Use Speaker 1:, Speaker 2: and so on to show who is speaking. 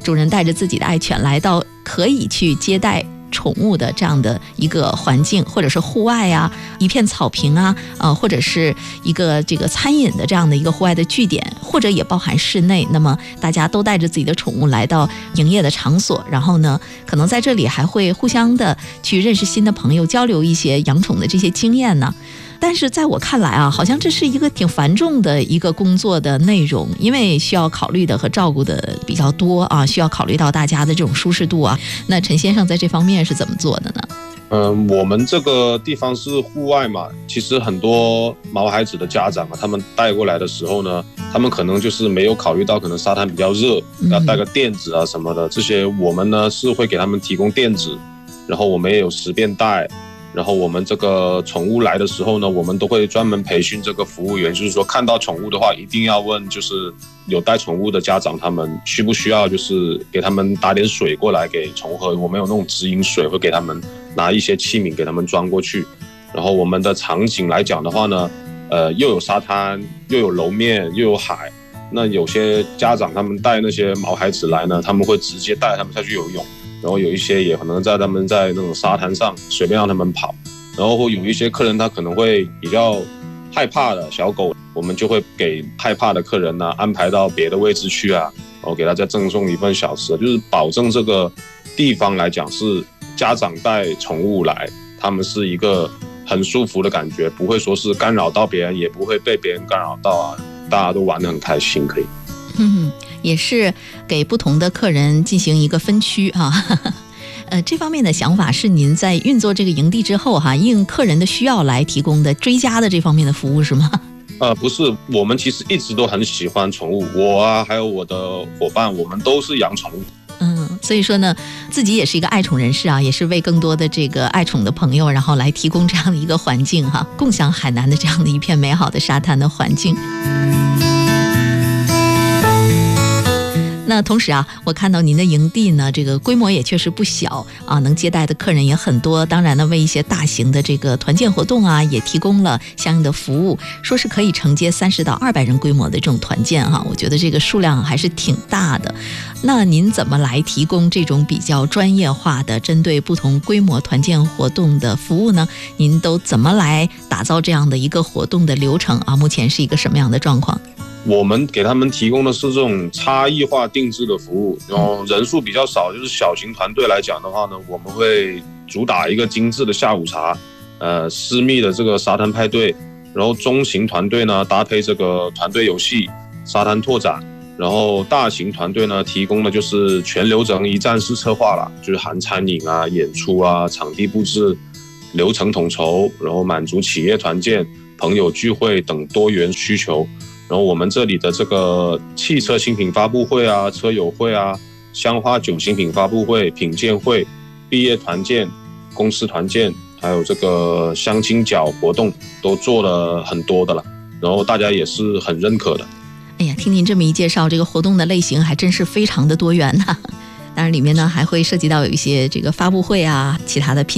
Speaker 1: 主人带着自己的爱犬来到可以去接待宠物的这样的一个环境，或者是户外啊，一片草坪啊，或者是一个这个餐饮的这样的一个户外的据点，或者也包含室内。那么大家都带着自己的宠物来到营业的场所，然后呢，可能在这里还会互相的去认识新的朋友，交流一些养宠的这些经验呢。但是在我看来啊，好像这是一个挺繁重的一个工作的内容，因为需要考虑的和照顾的比较多啊，需要考虑到大家的这种舒适度啊。那陈先生在这方面是怎么做的呢？
Speaker 2: 我们这个地方是户外嘛，其实很多毛孩子的家长啊，他们带过来的时候呢，他们可能就是没有考虑到可能沙滩比较热，要带个垫子啊什么的，这些我们呢是会给他们提供垫子，然后我们也有10便袋。然后我们这个宠物来的时候呢，我们都会专门培训这个服务员，就是说看到宠物的话，一定要问，就是有带宠物的家长，他们需不需要就是给他们打点水过来给宠物喝。我们有那种直饮水，会给他们拿一些器皿给他们装过去。然后我们的场景来讲的话呢，又有沙滩，又有楼面，又有海。那有些家长他们带那些毛孩子来呢，他们会直接带他们下去游泳。然后有一些也可能他们在那种沙滩上随便让他们跑，然后有一些客人他可能会比较害怕的小狗，我们就会给害怕的客人呢安排到别的位置去啊，然后给他再赠送一份小吃，就是保证这个地方来讲是家长带宠物来，他们是一个很舒服的感觉，不会说是干扰到别人，也不会被别人干扰到啊，大家都玩得很开心，可以。
Speaker 1: 也是给不同的客人进行一个分区啊。这方面的想法是您在运作这个营地之后应客人的需要来提供的追加的这方面的服务是吗？
Speaker 2: 不是，我们其实一直都很喜欢宠物，我啊还有我的伙伴，我们都是养宠物。
Speaker 1: 所以说呢，自己也是一个爱宠人士啊，也是为更多的这个爱宠的朋友，然后来提供这样的一个环境共享海南的这样的一片美好的沙滩的环境。那同时我看到您的营地呢，这个规模也确实不小能接待的客人也很多。当然呢，为一些大型的这个团建活动也提供了相应的服务，说是可以承接30到200人规模的这种团建我觉得这个数量还是挺大的。那您怎么来提供这种比较专业化的针对不同规模团建活动的服务呢？您都怎么来打造这样的一个活动的流程目前是一个什么样的状况？
Speaker 2: 我们给他们提供的是这种差异化定制的服务，然后人数比较少，就是小型团队来讲的话呢，我们会主打一个精致的下午茶，私密的这个沙滩派对，然后中型团队呢搭配这个团队游戏、沙滩拓展，然后大型团队呢提供的就是全流程一站式策划了，就是含餐饮啊、演出啊、场地布置、流程统筹，然后满足企业团建、朋友聚会等多元需求。然后我们这里的这个汽车新品发布会啊、车友会啊、香花酒新品发布会、品鉴会、毕业团建、公司团建，还有这个相亲角活动都做了很多的了，然后大家也是很认可的。
Speaker 1: 哎呀，听您这么一介绍，这个活动的类型还真是非常的多元当然里面呢还会涉及到有一些这个发布会其他的品